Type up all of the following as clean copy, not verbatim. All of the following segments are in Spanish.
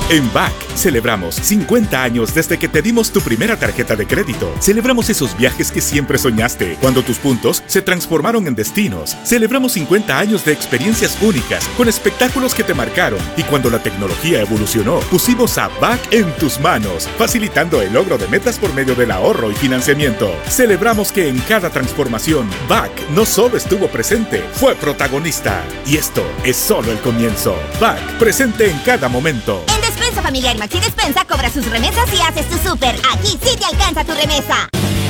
En BAC celebramos 50 años desde que te dimos tu primera tarjeta de crédito. Celebramos esos viajes que siempre soñaste, cuando tus puntos se transformaron en destinos. Celebramos 50 años de experiencias únicas, con espectáculos que te marcaron. Y cuando la tecnología evolucionó, pusimos a BAC en tus manos, facilitando el logro de metas por medio del ahorro y financiamiento. Celebramos que en cada transformación, BAC no solo estuvo presente, fue protagonista. Y esto es solo el comienzo. BAC, presente en cada momento. En Despensa Familiar Maxi Despensa, cobra sus remesas y haces tu súper. Aquí sí te alcanza tu remesa.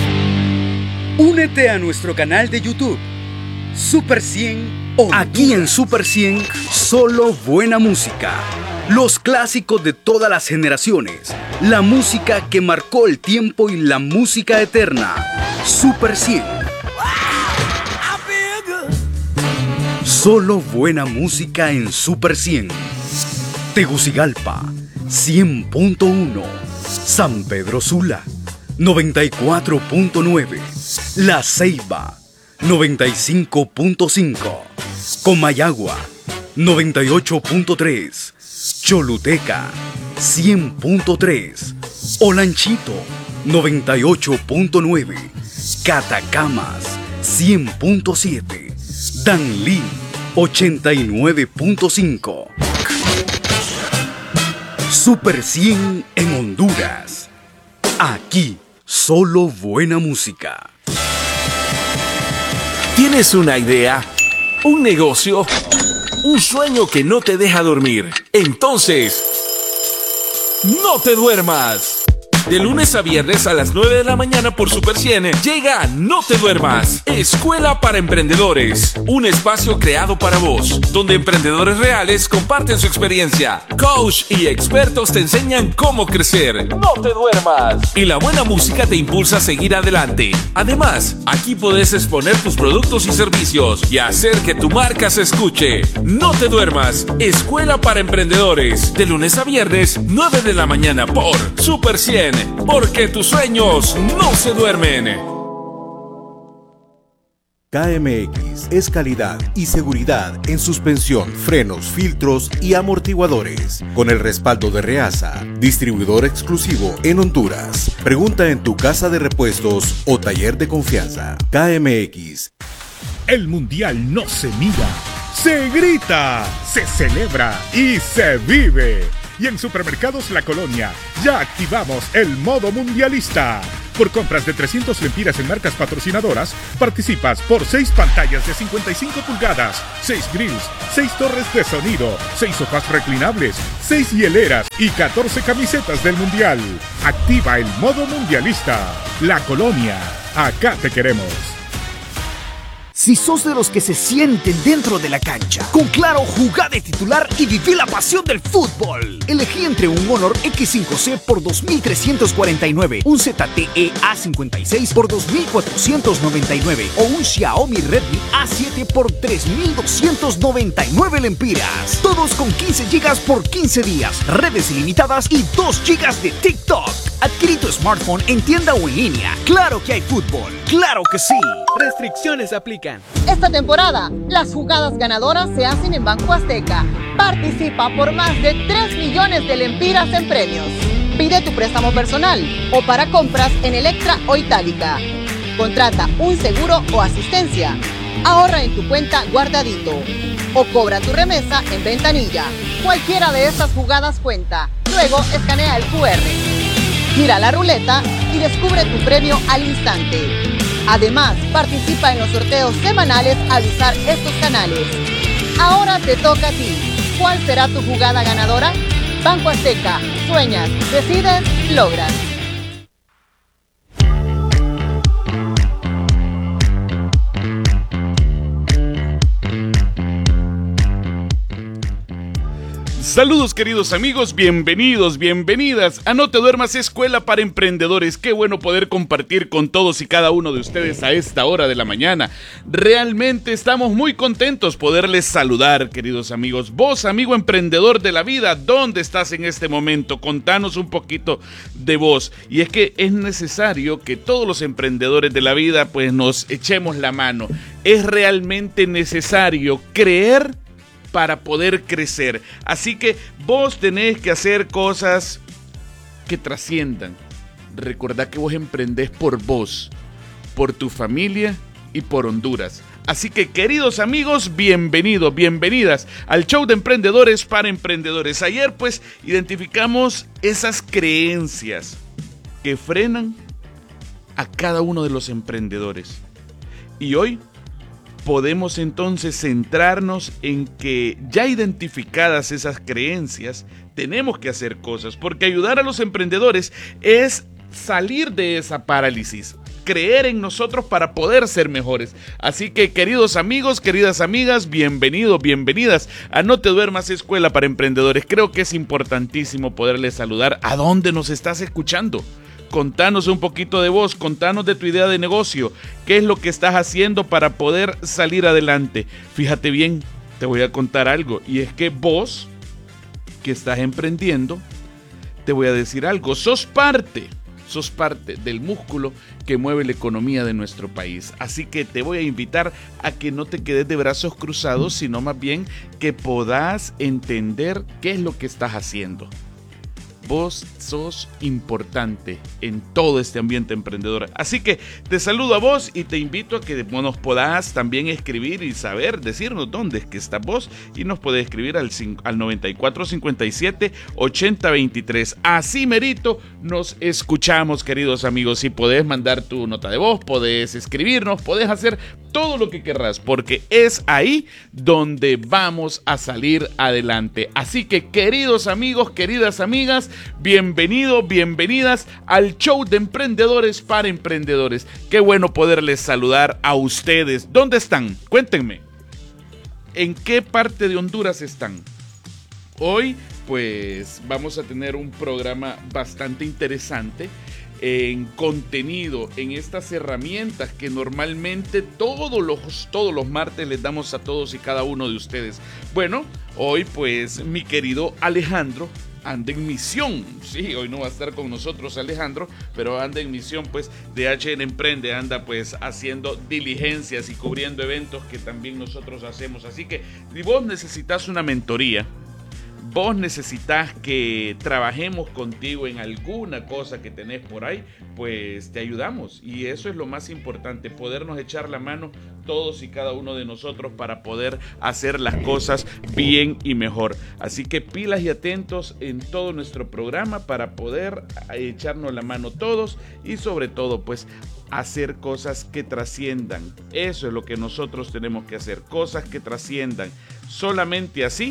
Únete a nuestro canal de YouTube, Super 100 Honduras. Aquí en Super 100, solo buena música. Los clásicos de todas las generaciones. La música que marcó el tiempo y la música eterna. Super 100. Solo buena música en Super 100. Tegucigalpa, 100.1. San Pedro Sula, 94.9. La Ceiba, 95.5. Comayagua, 98.3. Choluteca, 100.3. Olanchito, 98.9. Catacamas, 100.7. Danlí, 89.5. Super 100 en Honduras. Aquí, solo buena música. ¿Tienes una idea? ¿Un negocio? ¿Un sueño que no te deja dormir? Entonces, no te duermas. De lunes a viernes a las 9 de la mañana por Super 100 llega No Te Duermas, Escuela para Emprendedores, un espacio creado para vos, donde emprendedores reales comparten su experiencia. Coach y expertos te enseñan cómo crecer. No te duermas. Y la buena música te impulsa a seguir adelante. Además, aquí podés exponer tus productos y servicios y hacer que tu marca se escuche. No te duermas, Escuela para Emprendedores, de lunes a viernes, 9 de la mañana por Super 100. Porque tus sueños no se duermen. KMX es calidad y seguridad en suspensión, frenos, filtros y amortiguadores. Con el respaldo de Reasa, distribuidor exclusivo en Honduras. Pregunta en tu casa de repuestos o taller de confianza. KMX. El mundial no se mira, se grita, se celebra y se vive. Y en Supermercados La Colonia ya activamos el modo mundialista. Por compras de 300 lempiras en marcas patrocinadoras, participas por 6 pantallas de 55 pulgadas, 6 grills, 6 torres de sonido, 6 sofás reclinables, 6 hieleras y 14 camisetas del mundial. Activa el modo mundialista. La Colonia, acá te queremos. Si sos de los que se sienten dentro de la cancha, con Claro, jugá de titular y viví la pasión del fútbol. Elegí entre un Honor X5C por 2.349, un ZTE A56 por 2.499 o un Xiaomi Redmi A7 por 3.299 lempiras. Todos con 15 GB por 15 días, redes ilimitadas y 2 GB de TikTok. Adquirí tu smartphone en tienda o en línea. Claro que hay fútbol, claro que sí. Restricciones aplican. Esta temporada, las jugadas ganadoras se hacen en Banco Azteca. Participa por más de 3 millones de lempiras en premios. Pide tu préstamo personal o para compras en Electra o Itálica. Contrata un seguro o asistencia. Ahorra en tu cuenta Guardadito o cobra tu remesa en Ventanilla. Cualquiera de estas jugadas cuenta. Luego escanea el QR. Gira la ruleta y descubre tu premio al instante. Además, participa en los sorteos semanales al usar estos canales. Ahora te toca a ti. ¿Cuál será tu jugada ganadora? Banco Azteca. Sueñas, decides, logras. Saludos queridos amigos, bienvenidos, bienvenidas a No Te Duermas, Escuela para Emprendedores. Qué bueno poder compartir con todos y cada uno de ustedes a esta hora de la mañana. Realmente estamos muy contentos poderles saludar, queridos amigos. Vos, amigo emprendedor de la vida, ¿dónde estás en este momento? Contanos un poquito de vos. Y es que es necesario que todos los emprendedores de la vida pues nos echemos la mano. Es realmente necesario creer para poder crecer. Así que vos tenés que hacer cosas que trasciendan. Recordá que vos emprendés por vos, por tu familia y por Honduras. Así que, queridos amigos, bienvenidos, bienvenidas al show de Emprendedores para Emprendedores. Ayer, pues, identificamos esas creencias que frenan a cada uno de los emprendedores. Y hoy podemos entonces centrarnos en que, ya identificadas esas creencias, tenemos que hacer cosas, porque ayudar a los emprendedores es salir de esa parálisis, creer en nosotros para poder ser mejores. Así que, queridos amigos, queridas amigas, bienvenidos, bienvenidas a No Te Duermas, Escuela para Emprendedores. Creo que es importantísimo poderles saludar. ¿A dónde nos estás escuchando? Contanos un poquito de vos, contanos de tu idea de negocio, qué es lo que estás haciendo para poder salir adelante. Fíjate bien, te voy a contar algo, y es que vos, que estás emprendiendo, te voy a decir algo, sos parte del músculo que mueve la economía de nuestro país. Así que te voy a invitar a que no te quedes de brazos cruzados, sino más bien que podás entender qué es lo que estás haciendo. Vos sos importante en todo este ambiente emprendedor. Así que te saludo a vos y te invito a que nos podás también escribir y saber, decirnos dónde es que estás vos, y nos podés escribir al 9457-8023. Así merito nos escuchamos, queridos amigos. Si podés mandar tu nota de voz, podés escribirnos, podés hacer todo lo que querrás, porque es ahí donde vamos a salir adelante. Así que, queridos amigos, queridas amigas, bienvenidos, bienvenidas al show de Emprendedores para Emprendedores. Qué bueno poderles saludar a ustedes. ¿Dónde están? Cuéntenme. ¿En qué parte de Honduras están? Hoy, pues, vamos a tener un programa bastante interesante en contenido, en estas herramientas que normalmente todos los martes les damos a todos y cada uno de ustedes. Bueno, hoy pues mi querido Alejandro anda en misión. Sí, hoy no va a estar con nosotros Alejandro, pero anda en misión pues de HN Emprende, anda pues haciendo diligencias y cubriendo eventos que también nosotros hacemos. Así que si vos necesitas una mentoría, vos necesitas que trabajemos contigo en alguna cosa que tenés por ahí, pues te ayudamos. Y eso es lo más importante, podernos echar la mano todos y cada uno de nosotros para poder hacer las cosas bien y mejor. Así que pilas y atentos en todo nuestro programa para poder echarnos la mano todos y sobre todo pues hacer cosas que trasciendan. Eso es lo que nosotros tenemos que hacer, cosas que trasciendan. Solamente así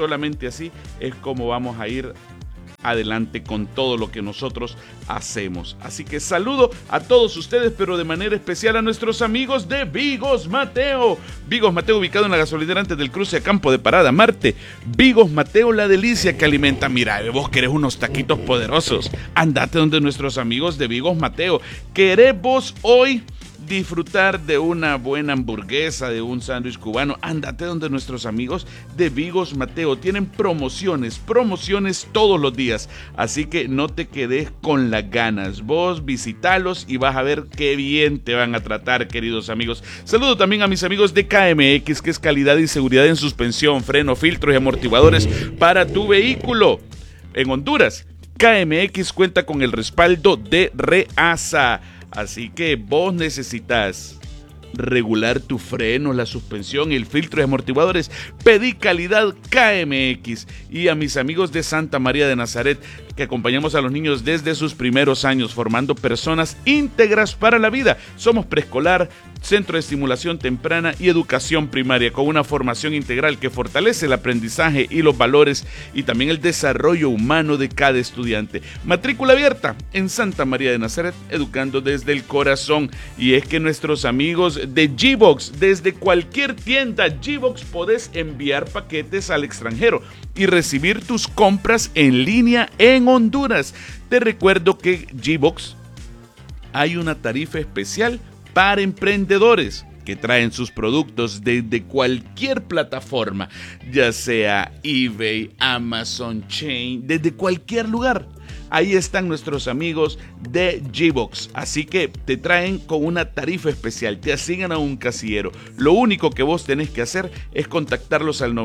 es como vamos a ir adelante con todo lo que nosotros hacemos. Así que saludo a todos ustedes, pero de manera especial a nuestros amigos de Vigos Mateo. Vigos Mateo, ubicado en la gasolinera antes del cruce a Campo de Parada, Marte. Vigos Mateo, la delicia que alimenta. Mira, vos querés unos taquitos poderosos, andate donde nuestros amigos de Vigos Mateo. ¿Querés vos hoy disfrutar de una buena hamburguesa, de un sándwich cubano? Andate donde nuestros amigos de Vigos Mateo. Tienen promociones todos los días, así que no te quedes con las ganas. Vos visitalos y vas a ver qué bien te van a tratar, queridos amigos. Saludo también a mis amigos de KMX, que es calidad y seguridad en suspensión, freno, filtros y amortiguadores para tu vehículo. En Honduras, KMX cuenta con el respaldo de REASA. Así que vos necesitas regular tu freno, la suspensión, el filtro y amortiguadores. Pedí calidad KMX. Y a mis amigos de Santa María de Nazaret, que acompañamos a los niños desde sus primeros años, formando personas íntegras para la vida. Somos preescolar, centro de estimulación temprana y educación primaria, con una formación integral que fortalece el aprendizaje y los valores y también el desarrollo humano de cada estudiante. Matrícula abierta en Santa María de Nazaret, educando desde el corazón. Y es que nuestros amigos de G-Box, desde cualquier tienda G-Box podés enviar paquetes al extranjero y recibir tus compras en línea en Honduras. Te recuerdo que G-Box hay una tarifa especial para emprendedores que traen sus productos desde cualquier plataforma, ya sea eBay, Amazon, Chain, desde cualquier lugar. ahí están nuestros amigos de G-Box. Así que te traen con una tarifa especial, te asignan a un casillero. Lo único que vos tenés que hacer es contactarlos al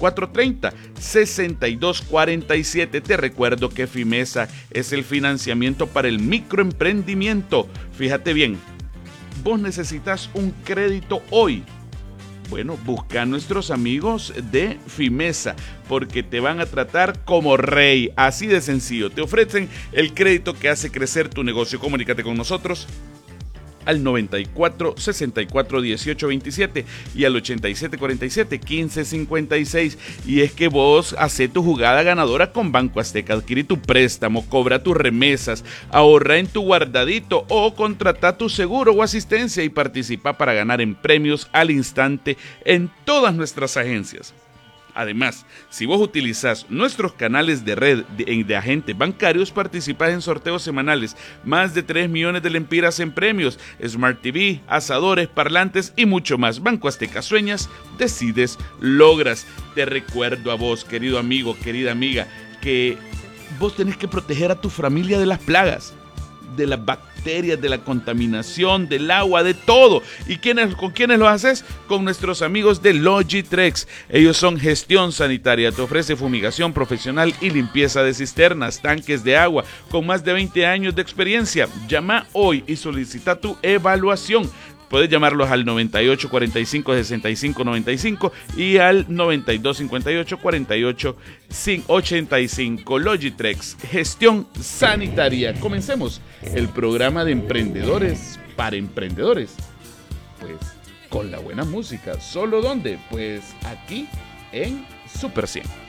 9430-6247. Te recuerdo que Fimesa es el financiamiento para el microemprendimiento. Fíjate bien, vos necesitas un crédito hoy. Bueno, busca a nuestros amigos de Fimesa porque te van a tratar como rey, así de sencillo. Te ofrecen el crédito que hace crecer tu negocio. Comunícate con nosotros al 94 64 18 27 y al 87 47 15 56. Y es que vos hacé tu jugada ganadora con Banco Azteca. Adquirí tu préstamo, cobra tus remesas, ahorra en tu guardadito o contrata tu seguro o asistencia y participa para ganar en premios al instante en todas nuestras agencias. Además, si vos utilizás nuestros canales de red de agentes bancarios, participas en sorteos semanales, más de 3 millones de lempiras en premios, Smart TV, asadores, parlantes y mucho más. Banco Azteca, sueñas, decides, logras. Te recuerdo a vos, querido amigo, querida amiga, que vos tenés que proteger a tu familia de las plagas, de las bacterias, de la contaminación, del agua, de todo. ¿Y con quiénes lo haces? Con nuestros amigos de Logitrex. Ellos son gestión sanitaria, te ofrece fumigación profesional y limpieza de cisternas, tanques de agua, con más de 20 años de experiencia. Llama hoy y solicita tu evaluación. Puedes llamarlos al 98 45 65 95 y al 92 58 48 85. Logitrex, gestión sanitaria. Comencemos el programa de emprendedores para emprendedores. Pues con la buena música. ¿Solo dónde? Pues aquí en Super 100.